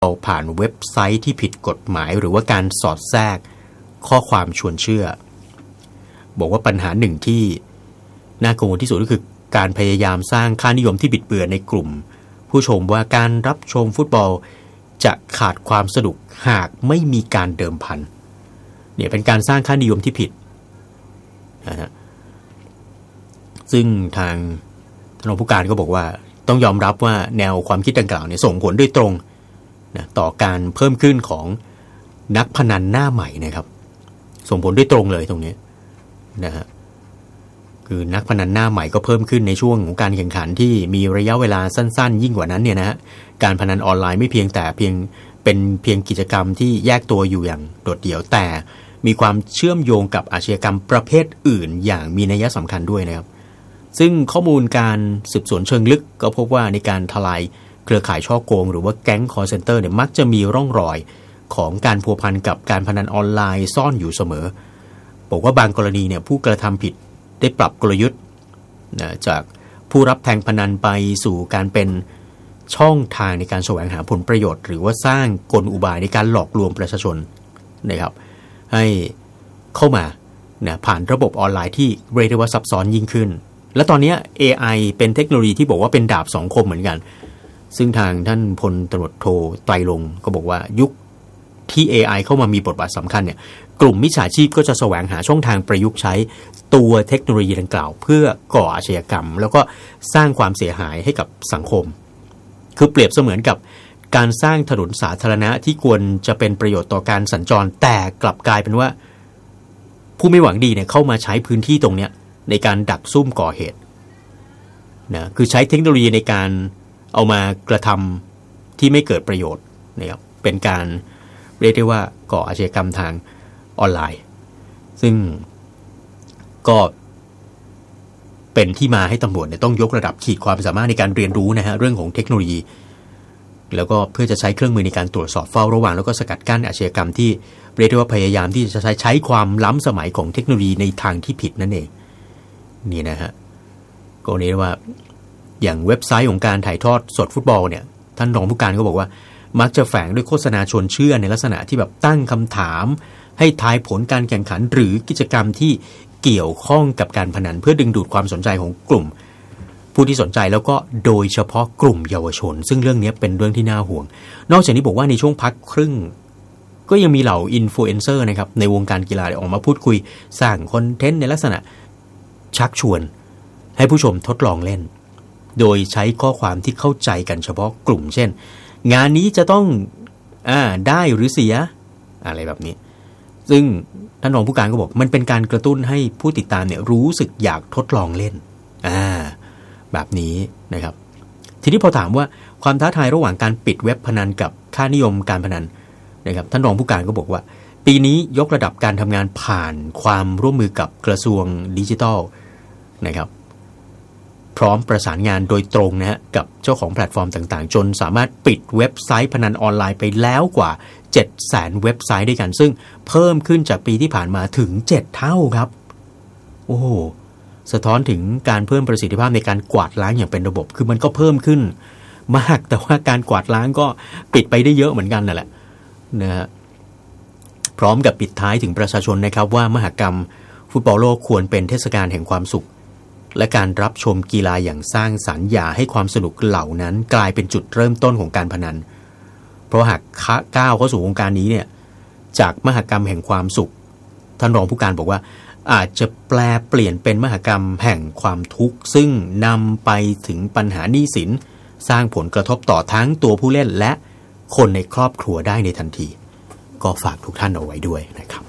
เอาผ่านเว็บไซต์ที่ผิดกฎหมายหรือว่าการสอดแทรกข้อความชวนเชื่อบอกว่าปัญหาหนึ่งที่น่ากังวลที่สุดก็คือการพยายามสร้างค่านิยมที่บิดเบือนในกลุ่มผู้ชมว่าการรับชมฟุตบอลจะขาดความสนุกหากไม่มีการเดิมพันเนี่ยเป็นการสร้างค่านิยมที่ผิดนะฮะซึ่งทางท่านรองผู้การก็บอกว่าต้องยอมรับว่าแนวความคิดดังกล่าวเนี่ยส่งผลโดยตรงนะต่อการเพิ่มขึ้นของนักพนันหน้าใหม่นะครับส่งผลโดยตรงเลยตรงนี้นะฮะคือนักพนันหน้าใหม่ก็เพิ่มขึ้นในช่วงของการแข่งขันที่มีระยะเวลาสั้นๆยิ่งกว่านั้นเนี่ยนะฮะการพนันออนไลน์ไม่เพียงแต่เป็นเพียงกิจกรรมที่แยกตัวอยู่อย่างโดดเดี่ยวแต่มีความเชื่อมโยงกับอาชญากรรมประเภทอื่นอย่างมีนัยสำคัญด้วยนะครับซึ่งข้อมูลการสืบสวนเชิงลึกก็พบว่าในการทลายเครือข่ายช่อโกงหรือว่าแก๊งคอลเซ็นเตอร์เนี่ยมักจะมีร่องรอยของการพัวพันกับการพนันออนไลน์ซ่อนอยู่เสมอบอกว่าบางกรณีเนี่ยผู้กระทำผิดได้ปรับกลยุทธ์นะจากผู้รับแทงพนันไปสู่การเป็นช่องทางในการแสวงหาผลประโยชน์หรือว่าสร้างกลอุบายในการหลอกลวงประชาชนนะครับให้เข้ามานะผ่านระบบออนไลน์ที่เรียกได้ว่าซับซ้อนยิ่งขึ้นและตอนนี้ AI เป็นเทคโนโลยีที่บอกว่าเป็นดาบสองคมเหมือนกันซึ่งทางท่านพลตำรวจโทไตรรงค์ก็บอกว่ายุคที่ AI เข้ามามีบทบาทสำคัญเนี่ยกลุ่มมิจฉาชีพก็จะแสวงหาช่องทางประยุกต์ใช้ตัวเทคโนโลยีดังกล่าวเพื่อก่ออาชญากรรมแล้วก็สร้างความเสียหายให้กับสังคมคือเปรียบเสมือนกับการสร้างถนนสาธารณะที่ควรจะเป็นประโยชน์ต่อการสัญจรแต่กลับกลายเป็นว่าผู้ไม่หวังดีเนี่ยเข้ามาใช้พื้นที่ตรงเนี้ยในการดักซุ่มก่อเหตุนะคือใช้เทคโนโลยีในการเอามากระทำที่ไม่เกิดประโยชน์นะครับเป็นการเรียกได้ว่าก่ออาชญากรรมทางออนไลน์ซึ่งก็เป็นที่มาให้ตำรวจเนี่ยต้องยกระดับขีดความสามารถในการเรียนรู้นะฮะเรื่องของเทคโนโลยีแล้วก็เพื่อจะใช้เครื่องมือในการตรวจสอบเฝ้าระวังแล้วก็สกัดกั้นอาชญากรรมที่เรียกได้ว่าพยายามที่จะใช้ความล้ำสมัยของเทคโนโลยีในทางที่ผิดนั่นเองนี่นะฮะก็เรียกว่าอย่างเว็บไซต์ของการถ่ายทอดสดฟุตบอลเนี่ยท่านรองผู้การก็บอกว่ามักจะแฝงด้วยโฆษณาชวนเชื่อในลักษณะที่แบบตั้งคำถามให้ทายผลการแข่งขันหรือกิจกรรมที่เกี่ยวข้องกับการพนันเพื่อดึงดูดความสนใจของกลุ่มผู้ที่สนใจแล้วก็โดยเฉพาะกลุ่มเยาวชนซึ่งเรื่องนี้เป็นเรื่องที่น่าห่วงนอกจากนี้บอกว่าในช่วงพักครึ่งก็ยังมีเหล่าอินฟลูเอนเซอร์นะครับในวงการกีฬาออกมาพูดคุยสร้างคอนเทนต์ในลักษณะชักชวนให้ผู้ชมทดลองเล่นโดยใช้ข้อความที่เข้าใจกันเฉพาะกลุ่มเช่นงานนี้จะต้องได้หรือเสียอะไรแบบนี้ซึ่งท่านรองผู้การก็บอกมันเป็นการกระตุ้นให้ผู้ติดตามเนี่ยรู้สึกอยากทดลองเล่นแบบนี้นะครับทีนี้พอถามว่าความท้าทายระหว่างการปิดเว็บพนันกับค่านิยมการพนันนะครับท่านรองผู้การก็บอกว่าปีนี้ยกระดับการทำงานผ่านความร่วมมือกับกระทรวงดิจิทัลนะครับพร้อมประสานงานโดยตรงนะฮะกับเจ้าของแพลตฟอร์มต่างๆจนสามารถปิดเว็บไซต์พนันออนไลน์ไปแล้วกว่า 700,000 เว็บไซต์ด้วยกันซึ่งเพิ่มขึ้นจากปีที่ผ่านมาถึง7เท่าครับโอ้โหสะท้อนถึงการเพิ่มประสิทธิภาพในการกวาดล้างอย่างเป็นระบบคือมันก็เพิ่มขึ้นมากแต่ว่าการกวาดล้างก็ปิดไปได้เยอะเหมือนกันนั่นแหละนะฮะพร้อมกับปิดท้ายถึงประชาชนนะครับว่ามหกรรมฟุตบอลโลกควรเป็นเทศกาลแห่งความสุขและการรับชมกีฬาอย่างสร้างสรรค์อย่าให้ความสนุกเหล่านั้นกลายเป็นจุดเริ่มต้นของการพนันเพราะหากก้าวเข้าสู่วงการนี้เนี่ยจากมหกรรมแห่งความสุขท่านรองผู้การบอกว่าอาจจะแปลเปลี่ยนเป็นมหกรรมแห่งความทุกข์ซึ่งนำไปถึงปัญหาหนี้สินสร้างผลกระทบต่อทั้งตัวผู้เล่นและคนในครอบครัวได้ในทันทีก็ฝากทุกท่านเอาไว้ด้วยนะครับ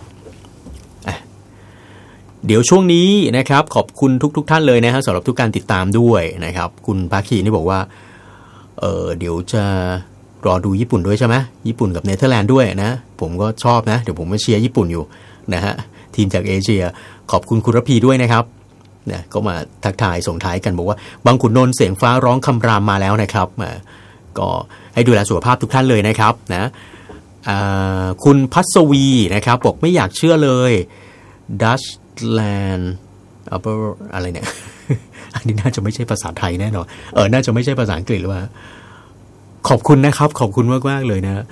เดี๋ยวช่วงนี้นะครับขอบคุณทุกท่านเลยนะฮะสำหรับทุกการติดตามด้วยนะครับคุณภาคีนี่บอกว่าเดี๋ยวจะรอดูญี่ปุ่นด้วยใช่ไหมญี่ปุ่นกับเนเธอร์แลนด์ด้วยนะผมก็ชอบนะเดี๋ยวผมมาเชียร์ญี่ปุ่นอยู่นะฮะทีมจากเอเชียขอบคุณคุณระพีด้วยนะครับนะก็มาทักทายส่งท้ายกันบอกว่าบางขุนนนท์เสียงฟ้าร้องคำรามมาแล้วนะครับก็ให้ดูแลสุขภาพทุกท่านเลยนะครับนะคุณพัศวีนะครับบอกไม่อยากเชื่อเลยดัชแลนด์อะไรเนี่ย อันนี้น่าจะไม่ใช่ภาษาไทยแน่นอนน่าจะไม่ใช่ภาษาอังกฤษหรือว่าขอบคุณนะครับขอบคุณมากๆเลยนะ